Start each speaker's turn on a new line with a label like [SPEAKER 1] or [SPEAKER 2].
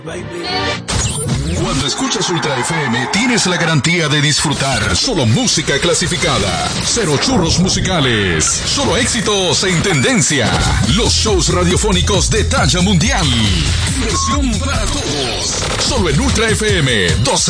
[SPEAKER 1] Cuando escuchas Ultra FM tienes la garantía de disfrutar solo música clasificada, cero churros musicales, solo éxitos en tendencia, los shows radiofónicos de talla mundial, diversión para todos, solo en Ultra FM 12.